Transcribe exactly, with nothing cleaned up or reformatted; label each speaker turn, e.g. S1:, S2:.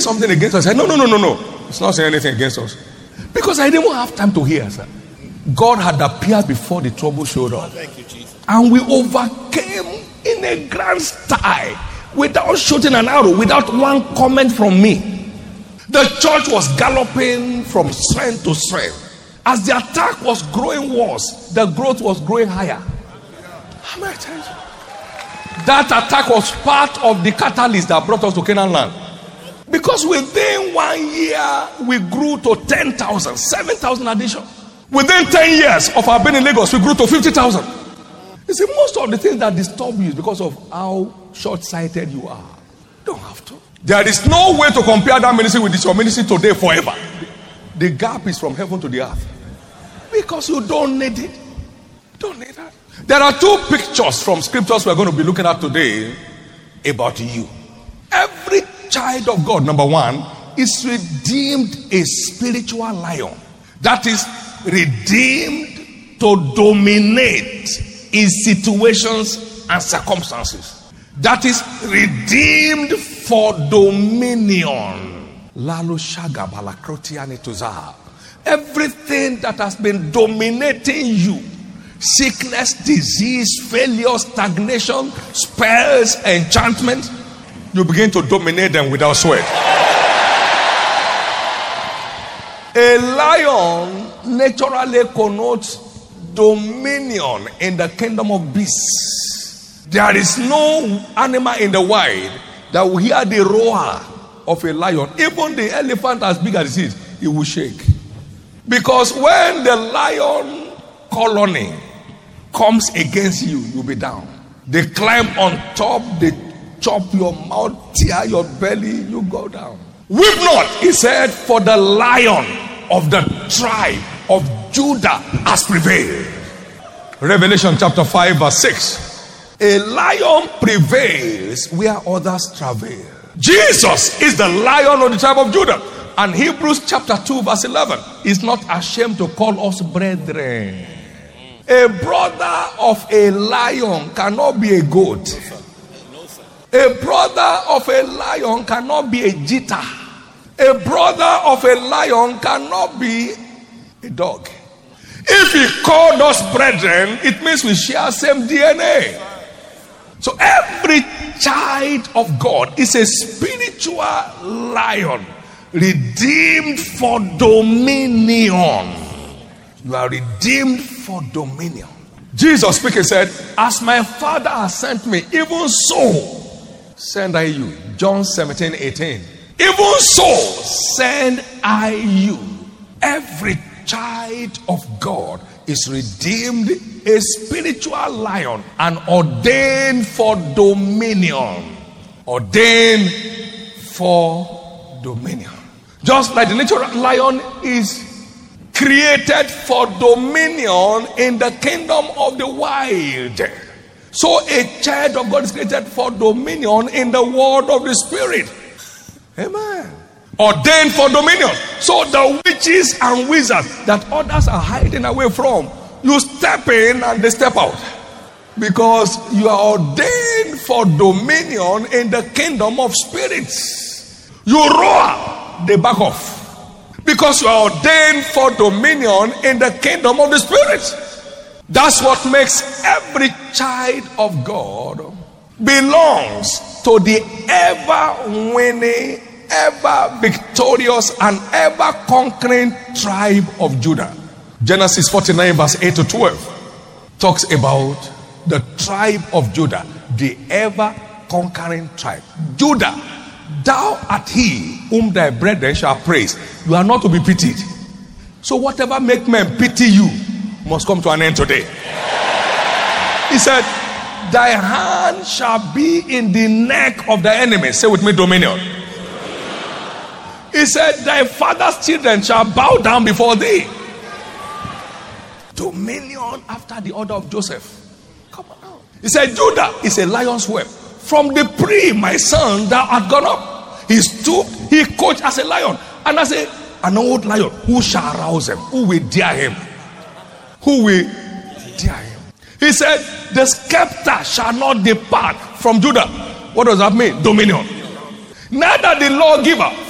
S1: something against us. I said, no, no, no, no, no. It's not saying anything against us. Because I didn't have time to hear, sir. God had appeared before the trouble showed up.
S2: Thank you, Jesus.
S1: And we overcame in a grand style, without shooting an arrow, without one comment from me. The church was galloping from strength to strength. As the attack was growing worse, the growth was growing higher. How many times? That attack was part of the catalyst that brought us to Canaan land. Because within one year, we grew to ten thousand, seven thousand addition. Within ten years of our being in Lagos, we grew to fifty thousand. You see, most of the things that disturb you is because of how short-sighted you are. You don't have to. There is no way to compare that ministry with this your ministry today forever. The gap is from heaven to the earth. Because you don't need it. Don't need that. There are two pictures from scriptures we're going to be looking at today about you. Every child of God, number one, is redeemed a spiritual lion. That is redeemed to dominate in situations and circumstances. That is redeemed for dominion. Lalo shaga balakrotiane tuzah. Everything that has been dominating you, sickness, disease, failure, stagnation, spells, enchantment, you begin to dominate them without sweat. A lion naturally connotes dominion in the kingdom of beasts. There is no animal in the wild that will hear the roar of a lion. Even the elephant, as big as it is, it will shake. Because when the lion colony comes against you, you'll be down. They climb on top, they chop your mouth, tear your belly, you go down. Weep not, he said, for the lion of the tribe of Judah has prevailed. Revelation chapter five verse six. A lion prevails where others travail. Jesus is the lion of the tribe of Judah. And Hebrews chapter two verse eleven is not ashamed to call us brethren. A brother of a lion cannot be a goat. A brother of a lion cannot be a cheetah. A brother of a lion cannot be a dog. If he called us brethren, it means we share same D N A. So every child of God is a spiritual lion, redeemed for dominion. You are redeemed for dominion. Jesus speaking said, as my Father has sent me, even so send I you. John seventeen eighteen. Even so send I you. Every child of God is redeemed, a spiritual lion, and ordained for dominion. Ordained for dominion. Just like the natural lion is created for dominion in the kingdom of the wild, so a child of God is created for dominion in the world of the spirit. Amen. Ordained for dominion. So the witches and wizards that others are hiding away from, you step in and they step out. Because you are ordained for dominion in the kingdom of spirits. You roar, they back off. Because you are ordained for dominion in the kingdom of the spirits. That's what makes every child of God belongs to the ever winning, ever victorious, and ever conquering tribe of Judah. Genesis forty-nine verse eight to twelve talks about the tribe of Judah, the ever conquering tribe. Judah, thou art he whom thy brethren shall praise. You are not to be pitied. So whatever make men pity you must come to an end today. He said, thy hand shall be in the neck of the enemy. Say with me, dominion. He said, thy father's children shall bow down before thee. Dominion after the order of Joseph. Come on now. He said, Judah is a lion's whelp. From the pre, my son, thou art gone up. He stooped, he coached as a lion. And as a, an old lion, who shall arouse him? Who will dare him? Who will dare him? He said, the scepter shall not depart from Judah. What does that mean? Dominion. Neither the lawgiver